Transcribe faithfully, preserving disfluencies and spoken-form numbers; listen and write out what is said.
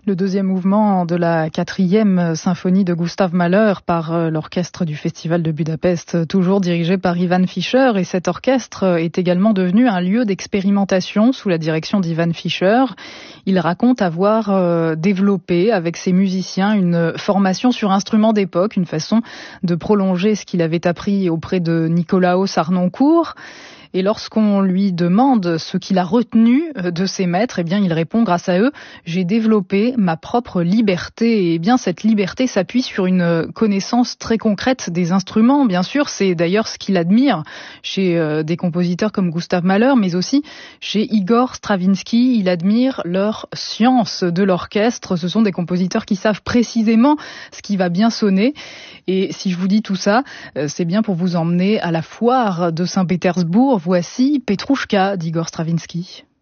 Le deuxième mouvement de la quatrième symphonie de Gustav Mahler par l'orchestre du Festival de Budapest, toujours dirigé par Ivan Fischer. Et cet orchestre est également devenu un lieu d'expérimentation sous la direction d'Ivan Fischer. Il raconte avoir développé avec ses musiciens une formation sur instruments d'époque, une façon de prolonger ce qu'il avait appris auprès de Nicolaos Harnoncourt. Et lorsqu'on lui demande ce qu'il a retenu de ses maîtres, eh bien, il répond, grâce à eux, j'ai développé ma propre liberté. Et eh bien, cette liberté s'appuie sur une connaissance très concrète des instruments. Bien sûr, c'est d'ailleurs ce qu'il admire chez euh, des compositeurs comme Gustav Mahler, mais aussi chez Igor Stravinsky. Il admire leur science de l'orchestre. Ce sont des compositeurs qui savent précisément ce qui va bien sonner. Et si je vous dis tout ça, euh, c'est bien pour vous emmener à la foire de Saint-Pétersbourg. Voici Petrouchka d'Igor Stravinsky.